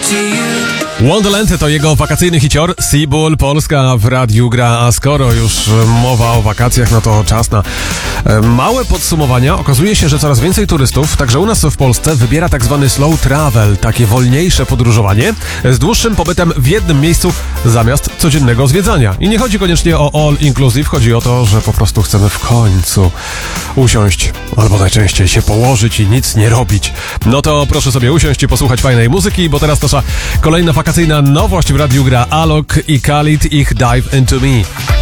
Wonderland to jego wakacyjny hicior. Seabull Polska w Radiu Gra, a skoro już mowa o wakacjach, no to czas na małe podsumowania. Okazuje się, że coraz więcej turystów, także u nas w Polsce, wybiera tak zwany slow travel, takie wolniejsze podróżowanie z dłuższym pobytem w jednym miejscu zamiast codziennego zwiedzania. I nie chodzi koniecznie o all inclusive, chodzi o to, że po prostu chcemy w końcu usiąść, albo najczęściej się położyć i nic nie robić. No to proszę sobie usiąść i posłuchać fajnej muzyki, bo teraz nasza kolejna wakacyjna nowość w Radiu Gra. Alok i Khalid, ich Dive Into Me.